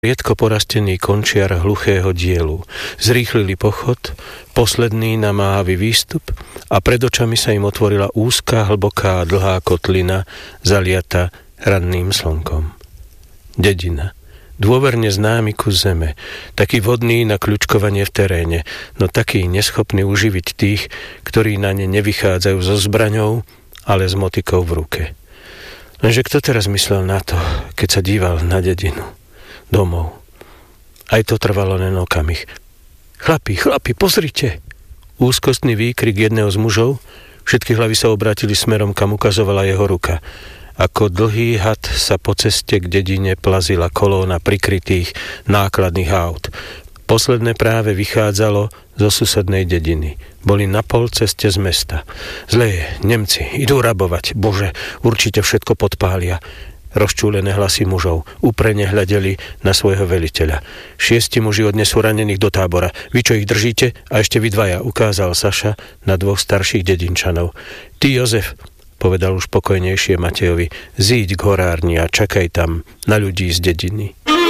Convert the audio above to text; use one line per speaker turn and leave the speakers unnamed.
riedko porastený končiar hluchého dielu. Zrýchlili pochod, posledný namáhavý výstup a pred očami sa im otvorila úzka, hlboká, dlhá kotlina, zaliata ranným slnkom. Dedina. Dôverne známy kus zeme, taký vhodný na kľučkovanie v teréne, no taký neschopný uživiť tých, ktorí na ne nevychádzajú so zbraňou, ale s motikou v ruke. Lenže kto teraz myslel na to, keď sa díval na dedinu? Domov. Aj to trvalo len okamih. Chlapi, pozrite! Úzkostný výkrik jedného z mužov, všetky hlavy sa obrátili smerom, kam ukazovala jeho ruka. Ako dlhý had sa po ceste k dedine plazila kolóna prikrytých nákladných aut. Posledné práve vychádzalo zo susednej dediny. Boli na pol ceste z mesta. Zle je, Nemci, idú rabovať. Bože, určite všetko podpália. Rozčúlené hlasy mužov úprene hľadeli na svojho veliteľa. 6 muži odnesú ranených do tábora. Vy čo ich držíte? A ešte vy dvaja, ukázal Saša na 2 starších dedinčanov. Ty, Jozef, povedal už pokojnejšie Matejovi, zíď k horárni a čakaj tam na ľudí z dediny.